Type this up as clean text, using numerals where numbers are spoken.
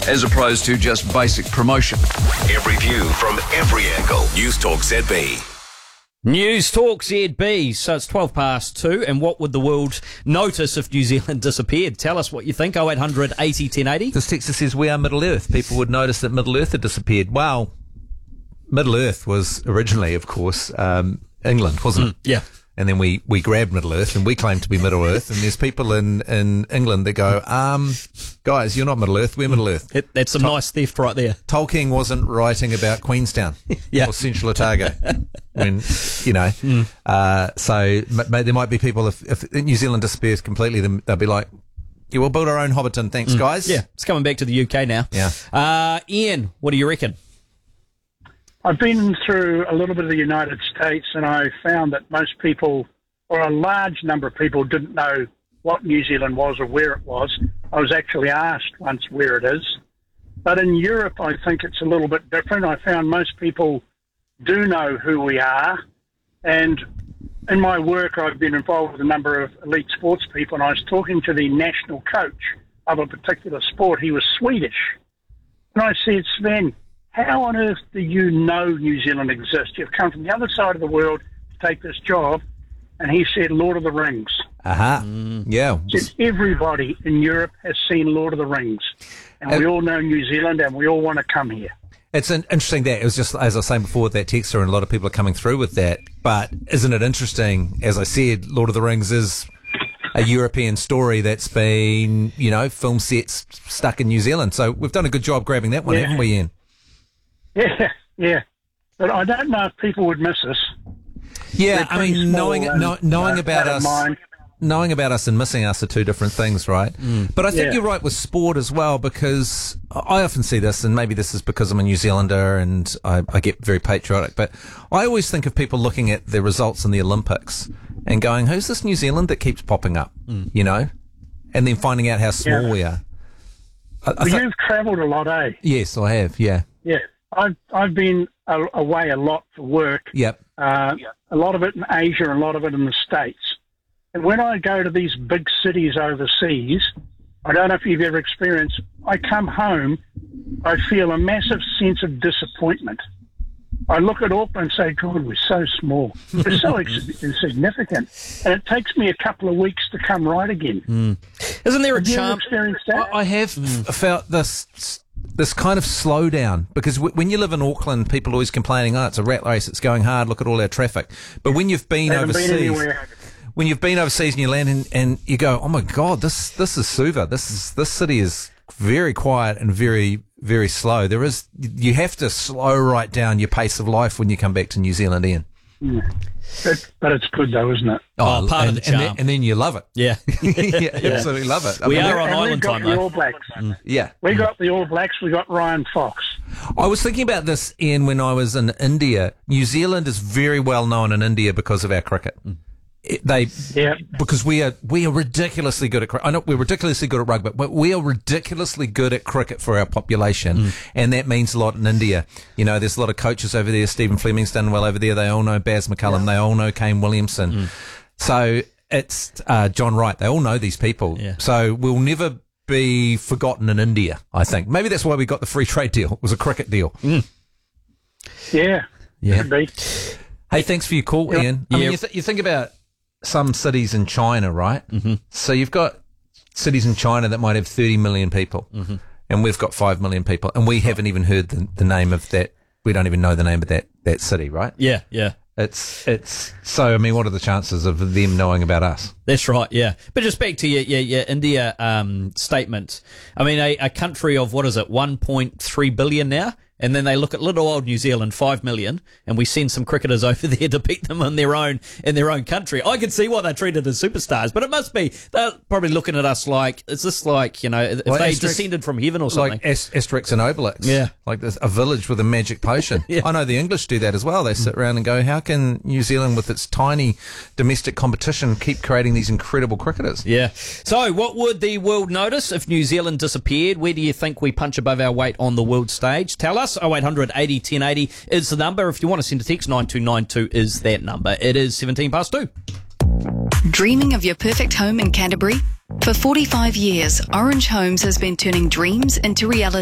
as opposed to just basic promotion. Every view from every angle. News Talk ZB. News Talk ZB. So it's 2:12, and what would the world notice if New Zealand disappeared? Tell us what you think. 0800 80 1080. This texter says we are Middle Earth. People would notice that Middle Earth had disappeared. Well, Middle Earth was originally, of course, England, wasn't it? Yeah. And then we grabbed Middle Earth and we claim to be Middle Earth. And there's people in England that go, guys, you're not Middle Earth, we're Middle Earth. That's some nice theft right there. Tolkien wasn't writing about Queenstown Yeah. or Central Otago. When, you know, so there might be people, if New Zealand disappears completely, then they'll be like, yeah, we'll build our own Hobbiton. Thanks, guys. Yeah, it's coming back to the UK now. Yeah. Ian, what do you reckon? I've been through a little bit of the United States, and I found that most people, or a large number of people, didn't know what New Zealand was or where it was. I was actually asked once where it is. But in Europe, I think it's a little bit different. I found most people do know who we are. And in my work, I've been involved with a number of elite sports people, and I was talking to the national coach of a particular sport. He was Swedish. And I said, Sven, how on earth do you know New Zealand exists? You've come from the other side of the world to take this job. And he said, Lord of the Rings. Yeah. He said, everybody in Europe has seen Lord of the Rings. And we all know New Zealand, and we all want to come here. It's interesting that it was just, as I was saying before, with that texter, and a lot of people are coming through with that. But isn't it interesting, as I said, Lord of the Rings is a European story that's been, you know, film sets stuck in New Zealand. So we've done a good job grabbing that one, haven't we, Ian? Yeah. But I don't know if people would miss us. Yeah, I mean, knowing about us, mind. knowing about us and missing us are two different things, right? But I think you're right with sport as well, because I often see this, and maybe this is because I'm a New Zealander and I get very patriotic, but I always think of people looking at the results in the Olympics and going, who's this New Zealand that keeps popping up, you know? And then finding out how small we are. You've travelled a lot, eh? Yes, I have, yeah. Yeah. I've been away a lot for work. Yep. A lot of it in Asia, a lot of it in the States. And when I go to these big cities overseas, I don't know if you've ever experienced, I come home, I feel a massive sense of disappointment. I look at Auckland and say, God, we're so small. We're so insignificant. And it takes me a couple of weeks to come right again. Isn't there a Have you ever charm? experienced that? I have felt this kind of slowdown, because when you live in Auckland, people are always complaining, it's a rat race, it's going hard, look at all our traffic. But when you've been overseas, when you've been overseas and you land and you go, oh my God, this is Suva. This city is very quiet and very, very slow. You have to slow right down your pace of life when you come back to New Zealand, Ian. But it's good though, isn't it? Oh, part of the charm. And then you love it. Yeah. Yeah, absolutely love it. We are on island time, we got the though. All Blacks. Yeah. We got the All Blacks. We got Ryan Fox. I was thinking about this, Ian, when I was in India. New Zealand is very well known in India because of our cricket. Because we are ridiculously good at cricket. I know we're ridiculously good at rugby, but we are ridiculously good at cricket for our population, and that means a lot in India. You know, there's a lot of coaches over there. Stephen Fleming's done well over there. They all know Baz McCullum. They all know Kane Williamson. So it's John Wright. They all know these people. Yeah. So we'll never be forgotten in India, I think. Maybe that's why we got the free trade deal. It was a cricket deal. Yeah. Could be. Hey, thanks for your call, Ian. I mean, you think about some cities in China, right? So you've got cities in China that might have 30 million people, and we've got 5 million people, and we haven't even heard the name of that. We don't even know the name of that city, right? Yeah. It's so, I mean, what are the chances of them knowing about us? That's right, yeah. But just back to your India statement. I mean, a country of, 1.3 billion now? And then they look at little old New Zealand, 5 million, and we send some cricketers over there to beat them in their own country. I can see why they're treated as superstars, but it must be, they're probably looking at us like, is this like, if they descended from heaven or something? Like Asterix and Obelix. Yeah. Like there's a village with a magic potion. Yeah. I know the English do that as well. They sit around and go, how can New Zealand with its tiny domestic competition keep creating these incredible cricketers? Yeah. So what would the world notice if New Zealand disappeared? Where do you think we punch above our weight on the world stage? Tell us. 0800 80 1080 is the number. If you want to send a text, 9292 is that number. It is 2:17. Dreaming of your perfect home in Canterbury? For 45 years, Orange Homes has been turning dreams into reality.